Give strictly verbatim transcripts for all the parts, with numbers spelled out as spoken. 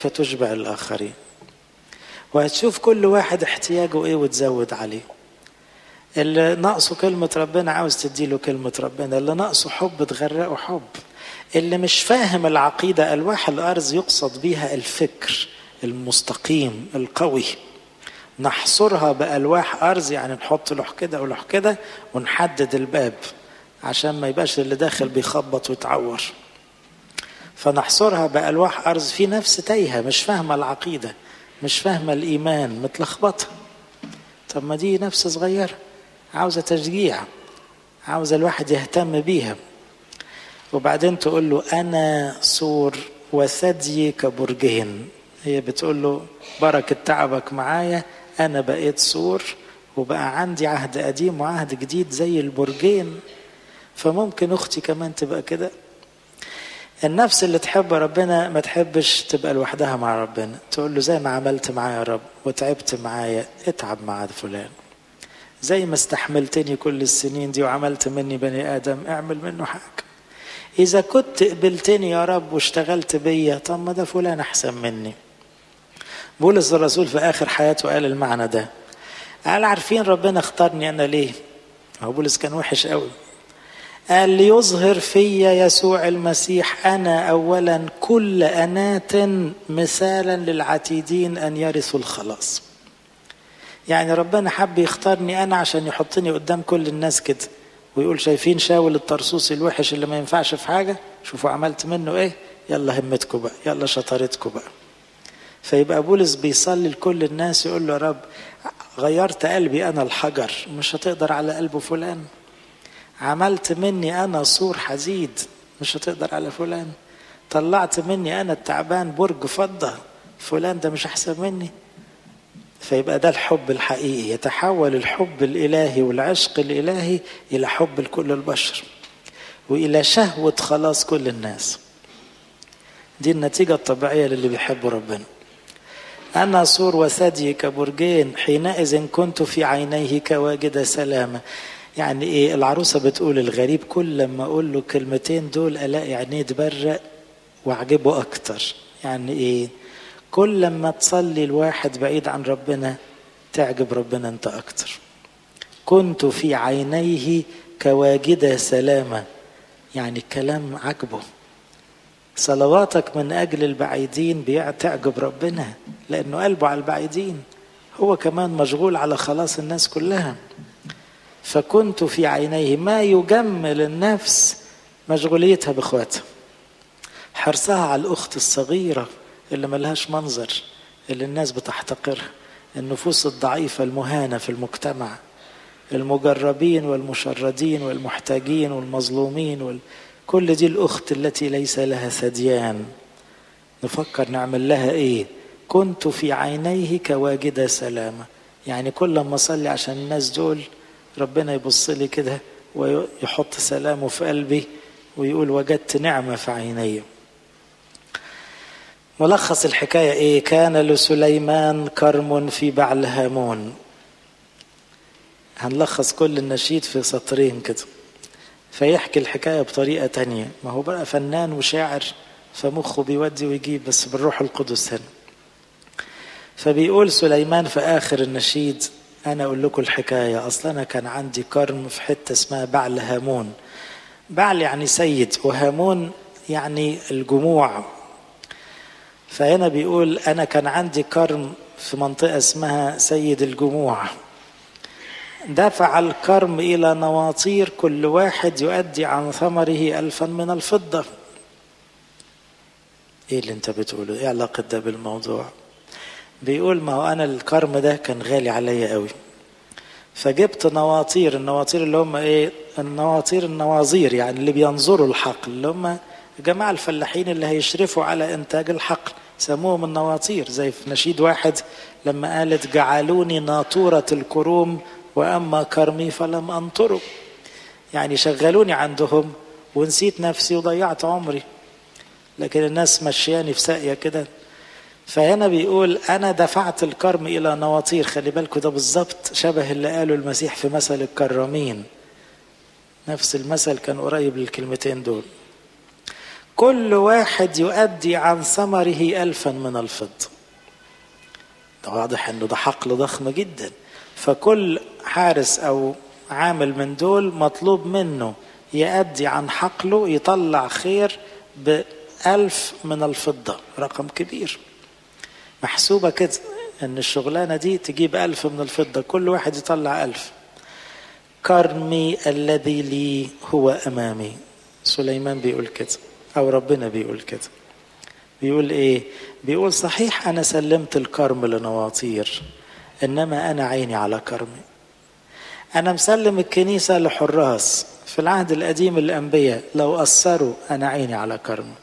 فتشبع الآخرين، وهتشوف كل واحد احتياجه ايه وتزود عليه. اللي ناقصه كلمة ربنا عاوز تديله كلمة ربنا، اللي ناقصه حب تغرقه حب. اللي مش فاهم العقيدة، ألواح الأرز يقصد بيها الفكر المستقيم القوي، نحصرها بألواح أرز، يعني نحط لوح كده ولوح كده ونحدد الباب عشان ما يبقاش اللي داخل بيخبط ويتعور. فنحصرها بألواح أرز في نفس تايهة مش فاهمة العقيدة، مش فاهمة الإيمان، متلخبطة. طب ما دي نفس صغيرة عاوزة تشجيع، عاوزة الواحد يهتم بيها. وبعدين تقول له أنا سور وثدي كبرجين. هي بتقول له بركة تعبك معايا، أنا بقيت سور وبقى عندي عهد قديم وعهد جديد زي البرجين. فممكن أختي كمان تبقى كده. النفس اللي تحب ربنا ما تحبش تبقى لوحدها مع ربنا، تقول له زي ما عملت معايا يا رب وتعبت معايا اتعب مع فلان، زي ما استحملتني كل السنين دي وعملت مني بني آدم اعمل منه حاجة. إذا كنت قبلتني يا رب واشتغلت بيا، طب ما ده فلان أحسن مني. بولس الرسول في آخر حياته قال المعنى ده، قال عارفين ربنا اختارني أنا ليه؟ هو بولس كان وحش قوي. قال ليظهر في يسوع المسيح أنا أولا كل أنات مثالا للعتيدين أن يرثوا الخلاص. يعني ربنا حب يختارني أنا عشان يحطني قدام كل الناس كده ويقول شايفين شاول الطرسوسي الوحش اللي ما ينفعش في حاجة، شوفوا عملت منه ايه، يلا همتكم بقى، يلا شطارتكم بقى. فيبقى بولس بيصلي لكل الناس يقول له يا رب غيرت قلبي أنا الحجر، مش هتقدر على قلبه فلان. عملت مني أنا سور حديد، مش هتقدر على فلان. طلعت مني أنا التعبان برج فضة، فلان ده مش أحسن مني. فيبقى ده الحب الحقيقي، يتحول الحب الإلهي والعشق الإلهي إلى حب لكل البشر وإلى شهوة خلاص كل الناس. دي النتيجة الطبيعية للي بيحبوا ربنا. أنا سور وثدي كبرجين حينئذ كنت في عينيه كواجد سلامة. يعني إيه؟ العروسة بتقول الغريب كل لما أقول له كلمتين دول ألاقي عينيه تبرق وأعجبه أكتر. يعني إيه؟ كل لما تصلي الواحد بعيد عن ربنا تعجب ربنا أنت أكتر. كنت في عينيه كواجد سلامة، يعني الكلام عجبه. صلواتك من أجل البعيدين بتعجب ربنا لأنه قلبه على البعيدين، هو كمان مشغول على خلاص الناس كلها. فكنت في عينيه ما يجمل النفس مشغوليتها بإخواتها، حرصها على الأخت الصغيرة اللي ملهاش منظر، اللي الناس بتحتقرها، النفوس الضعيفة المهانة في المجتمع، المجربين والمشردين والمحتاجين والمظلومين وال... كل دي الأخت التي ليس لها ثديان، نفكر نعمل لها إيه. كنت في عينيه كواجد سلامة، يعني كل ما أصلي عشان الناس دول ربنا يبص لي كده ويحط سلامه في قلبي ويقول وجدت نعمة في عيني. ملخص الحكاية إيه؟ كان لسليمان كرم في بعل هامون. هنلخص كل النشيد في سطرين كده، فيحكي الحكاية بطريقة تانية. ما هو بقى فنان وشاعر فمخه بيودي ويجيب بس بالروح القدس هنا. فبيقول سليمان في آخر النشيد أنا أقول لكم الحكاية. أصلا أنا كان عندي كرم في حتة اسمها بعل هامون. بعل يعني سيد، وهامون يعني الجموع. فهنا بيقول أنا كان عندي كرم في منطقة اسمها سيد الجموع. دفع الكرم إلى نواطير كل واحد يؤدي عن ثمره ألفا من الفضة. إيه اللي أنت بتقوله؟ إيه علاقة ده بالموضوع؟ بيقول ما هو أنا الكرم ده كان غالي عليا قوي، فجبت نواطير. النواطير اللي هم إيه؟ النواطير النواظير، يعني اللي بينظروا الحقل، اللي هم جماعة الفلاحين اللي هيشرفوا على إنتاج الحقل، سموهم النواطير. زي في نشيد واحد لما قالت جعلوني ناطورة الكروم وأما كرمي فلم أنطره، يعني شغلوني عندهم ونسيت نفسي وضيعت عمري، لكن الناس مشياني في ساقية كده. فهنا بيقول أنا دفعت الكرم إلى نواطير. خلي بالكم ده بالضبط شبه اللي قاله المسيح في مثل الكرامين، نفس المثل كان قريب للكلمتين دول. كل واحد يؤدي عن ثمره ألفا من الفضة. ده واضح انه ده حقل ضخم جدا. فكل حارس او عامل من دول مطلوب منه يؤدي عن حقله، يطلع خير بألف من الفضة. رقم كبير. محسوبة كده ان الشغلانة دي تجيب ألف من الفضة، كل واحد يطلع ألف. كرمي الذي لي هو أمامي. سليمان بيقول كده، أو ربنا بيقول كده. بيقول إيه؟ بيقول صحيح أنا سلمت الكرم لنواطير، إنما أنا عيني على كرمي. أنا مسلم الكنيسة لحراس في العهد القديم الأنبياء، لو أثروا أنا عيني على كرمي.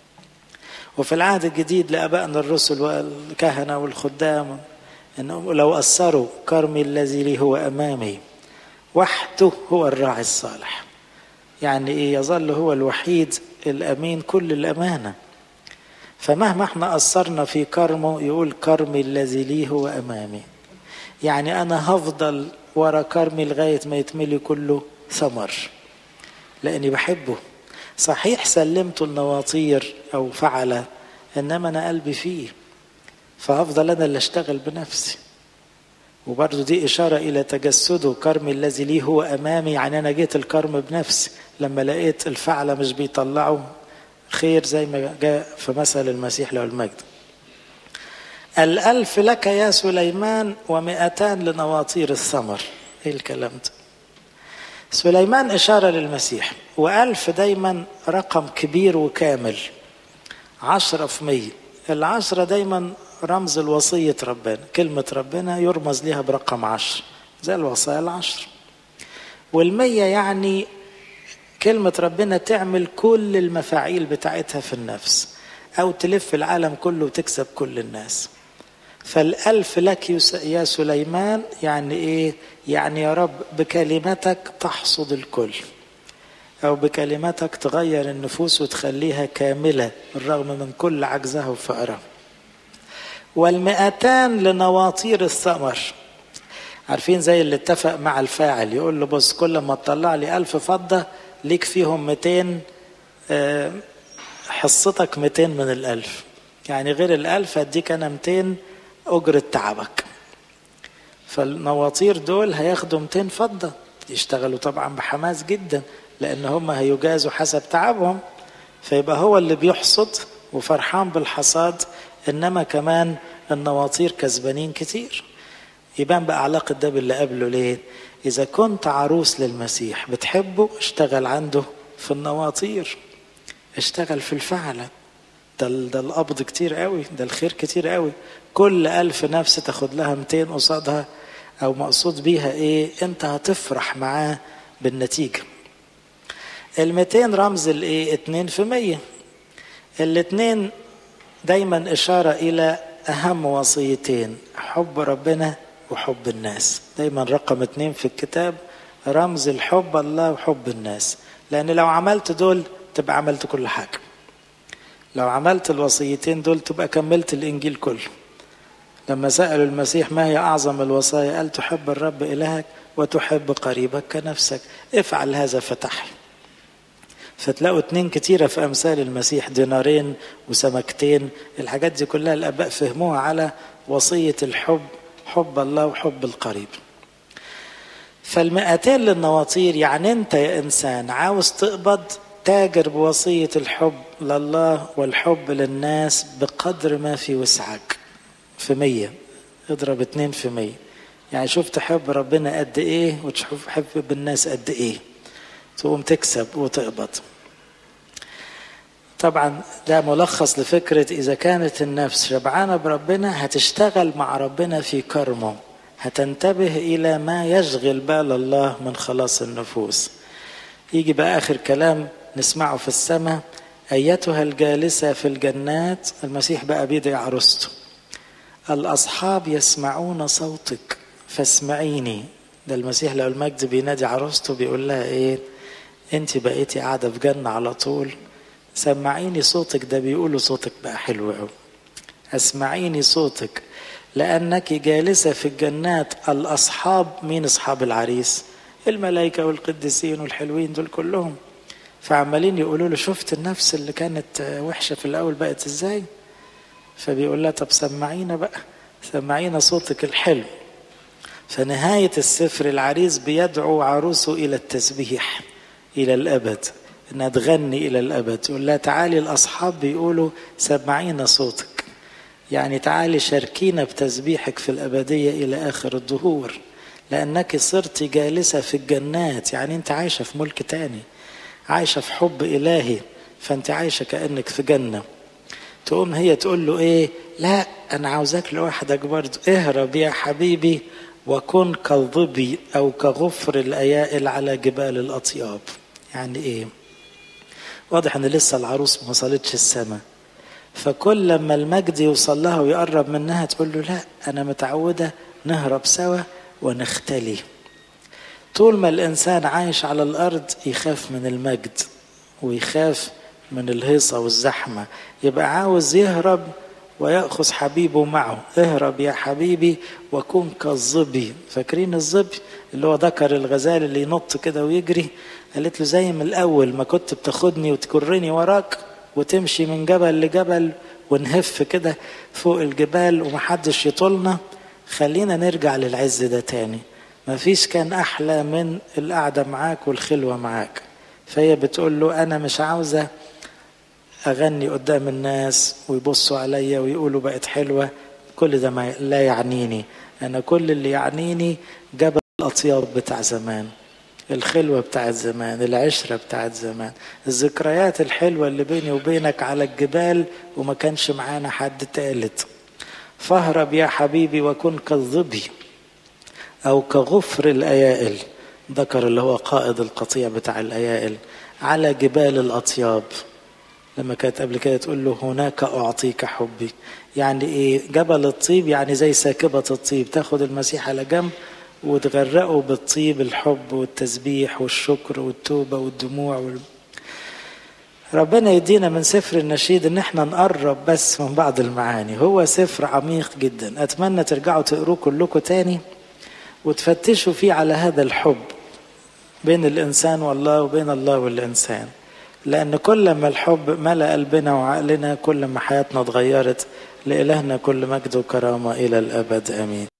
وفي العهد الجديد لأبائنا الرسل والكهنة والخدام، إنهم لو أثروا كرمي الذي لي هو أمامي وحده هو الراعي الصالح. يعني إيه؟ يظل هو الوحيد الأمين كل الأمانة. فمهما احنا أثرنا في كرمه يقول كرمي الذي لي هو أمامي. يعني أنا هفضل ورا كرمي لغاية ما يتملي كله ثمر، لأني بحبه. صحيح سلمته النواطير أو فعله، إنما أنا قلبي فيه، فأفضل أنا اللي أشتغل بنفسي. وبرضو دي إشارة إلى تجسده. كرمي الذي لي هو أمامي، يعني أنا جيت الكرم بنفسي لما لقيت الفعلة مش بيطلعوا خير زي ما جاء في مثل المسيح له المجد. الألف لك يا سليمان ومئتان لنواطير الثمر. إيه الكلام ده؟ سليمان إشارة للمسيح، وألف دايما رقم كبير وكامل. عشرة في مية. العشرة دايما رمز الوصية ربنا، كلمة ربنا يرمز لها برقم عشر زي الوصايا العشر. والمية يعني كلمة ربنا تعمل كل المفاعيل بتاعتها في النفس، أو تلف العالم كله وتكسب كل الناس. فالألف لك يا سليمان يعني إيه؟ يعني يا رب بكلمتك تحصد الكل، أو بكلمتك تغير النفوس وتخليها كاملة بالرغم من كل عجزها وفقرها. والمئتان لنواطير الثمر. عارفين زي اللي اتفق مع الفاعل، يقول له بص كل ما تطلع لي ألف فضة ليك فيهم مئتين، حصتك مئتين من الألف. يعني غير الألف هديك أنا مئتين أجرة تعبك. فالنواطير دول هياخدوا مئتين فضة، يشتغلوا طبعا بحماس جدا لأن هم هيجازوا حسب تعبهم. فيبقى هو اللي بيحصد وفرحان بالحصاد، إنما كمان النواطير كسبانين كتير. يبان بقى علاقة ده باللي قبله. ليه؟ إذا كنت عروس للمسيح بتحبه، اشتغل عنده في النواطير، اشتغل في الفعلة. ده, ده القبض كتير قوي، ده الخير كتير قوي. كل ألف نفس تاخد لها مئتين قصادها، أو مقصود بيها إيه؟ أنت هتفرح معاه بالنتيجة. المئتين رمز الإيه؟ اتنين في مية. الاتنين دايما إشارة إلى أهم وصيتين، حب ربنا وحب الناس. دايما رقم اتنين في الكتاب رمز الحب الله وحب الناس، لأن لو عملت دول تبقى عملت كل حاجة. لو عملت الوصيتين دول تبقى كملت الإنجيل كله. لما سألوا المسيح ما هي أعظم الوصايا، قال تحب الرب إلهك وتحب قريبك كنفسك، افعل هذا فتحل. فتلاقوا اتنين كتيرة في أمثال المسيح، دينارين وسمكتين. الحاجات دي كلها الآباء فهموها على وصية الحب، حب الله وحب القريب. فالمئتين للنواطير يعني أنت يا إنسان عاوز تقبض، تاجر بوصية الحب لله والحب للناس بقدر ما في وسعك. في مية اضرب اتنين في مية، يعني شوف تحب ربنا قد ايه وتشوف تحب بالناس قد ايه، تقوم تكسب وتقبض. طبعا ده ملخص لفكرة إذا كانت النفس شبعانة بربنا هتشتغل مع ربنا في كرمه، هتنتبه إلى ما يشغل بال الله من خلاص النفوس. يجي بقى آخر كلام نسمعه في السماء، أيتها الجالسة في الجنات. المسيح بقى بيدعي عروسته، الأصحاب يسمعون صوتك فاسمعيني. ده المسيح له المجد بينادي عروسته، بيقول لها إيه؟ أنت بقيتي قاعدة في جنة على طول، سمعيني صوتك. ده بيقولوا صوتك بقى حلو قوي، اسمعيني صوتك لأنك جالسة في الجنات. الأصحاب، مين أصحاب العريس؟ الملائكة والقديسين والحلوين دول كلهم. فعمالين يقولوا له شفت النفس اللي كانت وحشة في الأول بقت إزاي؟ فبيقول لها طب سمعينا بقى، سمعينا صوتك الحلو. فنهاية السفر العريس بيدعو عروسه إلى التسبيح إلى الأبد، إنها تغني إلى الأبد. يقول لها تعالي، الأصحاب بيقولوا سمعينا صوتك، يعني تعالي شاركينا بتسبيحك في الأبدية إلى آخر الدهور، لأنك صرت جالسة في الجنات. يعني أنت عايشة في ملك تاني، عايشة في حب إلهي، فأنت عايشة كأنك في جنة. تقوم هي تقول له إيه؟ لا أنا عاوزاك لوحدك برضو، اهرب يا حبيبي وكن كالظبي أو كغفر الأيائل على جبال الأطياب. يعني إيه؟ واضح أن لسه العروس ما وصلتش السماء، فكل لما المجد يوصل لها ويقرب منها تقول له لا أنا متعودة نهرب سوا ونختلي. طول ما الإنسان عايش على الأرض يخاف من المجد ويخاف من الهيصة والزحمة، يبقى عاوز يهرب ويأخذ حبيبه معه. اهرب يا حبيبي وكن كالظبي. فاكرين الظبي اللي هو ذكر الغزال اللي ينط كده ويجري؟ قالت له زي من الأول ما كنت بتاخدني وتكرني وراك وتمشي من جبل لجبل ونهف كده فوق الجبال ومحدش يطولنا، خلينا نرجع للعز ده تاني. مفيش كان أحلى من القعدة معاك والخلوة معاك. فهي بتقول له أنا مش عاوزة أغني قدام الناس ويبصوا عليا ويقولوا بقت حلوة، كل ده ما لا يعنيني. أنا كل اللي يعنيني جبل الأطياب بتاع زمان، الخلوة بتاعت زمان، العشرة بتاعت زمان، الذكريات الحلوة اللي بيني وبينك على الجبال وما كانش معانا حد تالت. فاهرب يا حبيبي وكن كالظبي أو كغفر الأيائل، ذكر اللي هو قائد القطيع بتاع الأيائل، على جبال الأطياب. لما كانت قبل كده تقول له هناك أعطيك حبي. يعني إيه جبل الطيب؟ يعني زي ساكبة الطيب، تاخد المسيح على جنب وتغرقه بالطيب، الحب والتسبيح والشكر والتوبة والدموع وال... ربنا يدينا من سفر النشيد ان احنا نقرب بس من بعض المعاني. هو سفر عميق جدا، اتمنى ترجعوا تقروه كلكم تاني وتفتشوا فيه على هذا الحب بين الانسان والله وبين الله والانسان، لان كل ما الحب ملأ قلبنا وعقلنا كل ما حياتنا اتغيرت. لإلهنا كل مجد وكرامة إلى الأبد آمين.